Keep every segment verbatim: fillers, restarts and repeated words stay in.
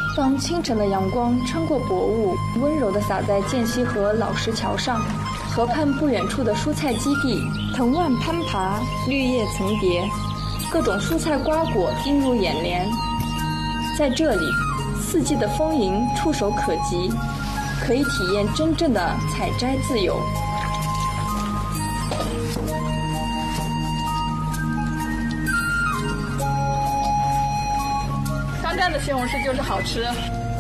当清晨的阳光穿过薄雾，温柔地洒在间隙河老石桥上，河畔不远处的蔬菜基地，藤蔓攀爬，绿叶层叠，各种蔬菜瓜果映入眼帘。在这里，四季的丰盈触手可及，可以体验真正的采摘自由。 商家的西红柿就是好吃。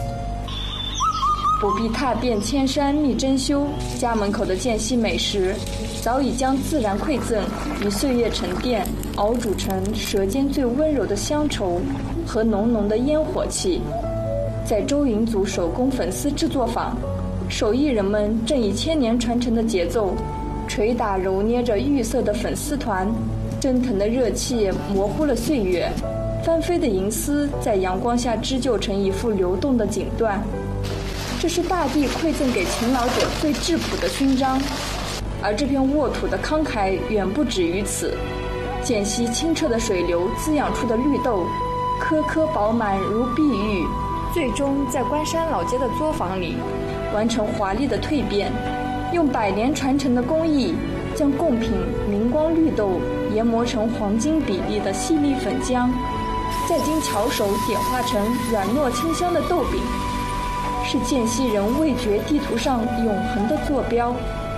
不必踏遍千山觅珍馐，家门口的间隙美食早已将自然馈赠与岁月沉淀熬煮成舌尖最温柔的乡愁和浓浓的烟火气。在周营族手工粉丝制作坊，手艺人们正以千年传承的节奏捶打揉捏着玉色的粉丝团，蒸腾的热气模糊了岁月，翻飞的银丝在阳光下织就成一幅流动的锦缎。这是大地馈赠给勤劳者最质朴的勋章，而这片沃土的慷慨远不止于此。间隙清澈的水流滋养出的绿豆，颗颗饱满如碧玉，最终在关山老街的作坊里完成华丽的蜕变，用百年传承的工艺将贡品明光绿豆研磨成黄金比例的细粒粉浆，再经巧手点化成软糯清香的豆饼，是间隙人味觉地图上永恒的坐标。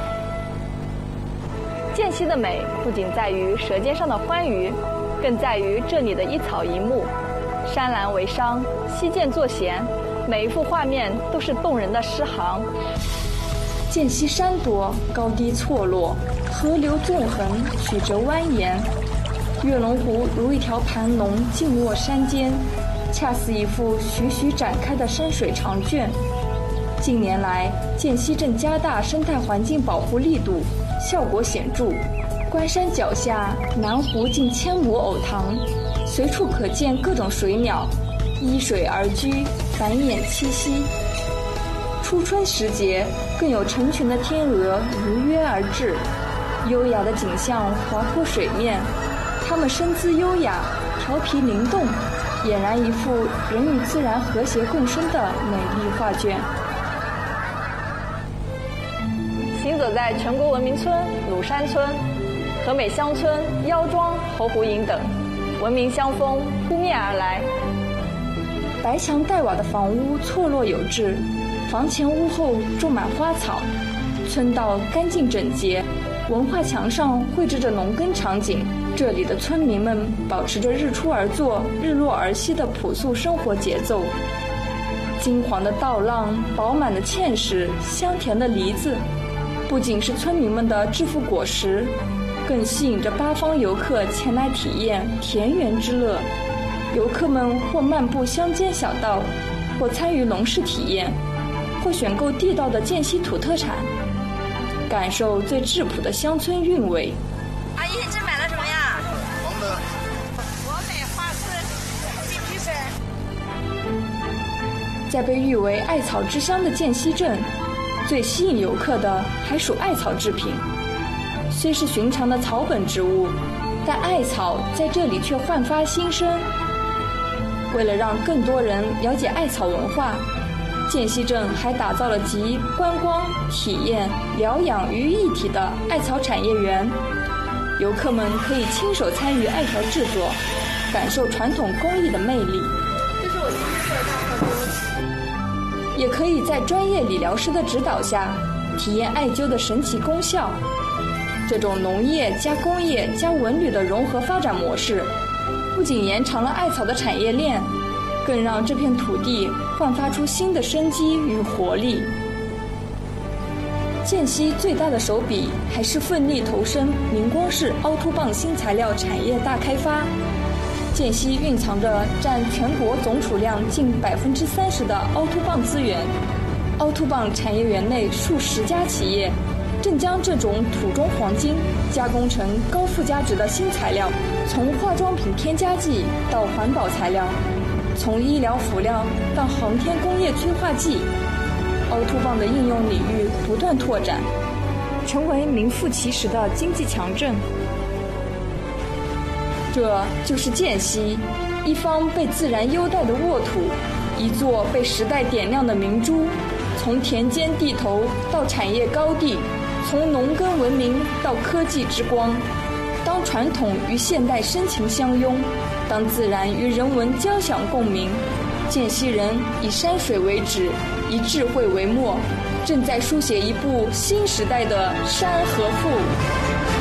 间隙的美不仅在于舌尖上的欢愉，更在于这里的一草一木。山岚为商，溪涧作闲，每一幅画面都是动人的诗行。 间隙山多，高低错落，河流纵横，曲折蜿蜒。月龙湖如一条盘龙静卧山间，恰似一幅徐徐展开的山水长卷。近年来，间隙正加大生态环境保护力度，效果显著。关山脚下，南湖近千亩藕塘，随处可见各种水鸟，依水而居，繁衍栖息。初春时节，更有成群的天鹅如约而至，优雅的景象划破水面，它们身姿优雅，调皮灵动，俨然一幅人与自然和谐共生的美丽画卷。 行走在全国文明村、鲁山村、和美乡村、腰庄、侯湖营等，文明乡风扑面而来。 白墙黛瓦的房屋错落有致，房前屋后种满花草，村道干净整洁，文化墙上绘制着农耕场景。这里的村民们保持着日出而作、日落而息的朴素生活节奏。金黄的稻浪、饱满的芡实、香甜的梨子，不仅是村民们的致富果实，更吸引着八方游客前来体验田园之乐。游客们或漫步乡间小道，或参与农事体验，或选购地道的间隙土特产，感受最质朴的乡村韵味。 阿姨，这买了什么呀？ 黄的。 我买花丝、鸡皮粉。 在被誉为艾草之乡的间隙镇，最吸引游客的还属艾草制品。虽是寻常的草本植物，但艾草在这里却焕发新生。为了让更多人了解艾草文化，间隙镇还打造了集观光、体验、疗养于一体的艾草产业园。游客们可以亲手参与艾条制作，感受传统工艺的魅力。 这是我亲自做的大荷包。 也可以在专业理疗师的指导下，体验艾灸的神奇功效。这种农业加工业加文旅的融合发展模式，不仅延长了艾草的产业链，更让这片土地焕发出新的生机与活力。间隙最大的手笔还是奋力投身明光市凹凸棒新材料产业大开发。间隙蕴藏着占全国总储量近百分之三十的凹凸棒资源，凹凸棒产业园内数十家企业正将这种土中黄金加工成高附加值的新材料，从化妆品添加剂到环保材料，从医疗辅料到航天工业催化剂，凹凸棒的应用领域不断拓展，成为名副其实的经济强镇。这就是间隙，一方被自然优待的沃土， 一座被时代点亮的明珠，从田间地头到产业高地，从农耕文明到科技之光。当传统与现代深情相拥，当自然与人文交响共鸣，见溪人以山水为纸，以智慧为墨，正在书写一部新时代的《山河赋》。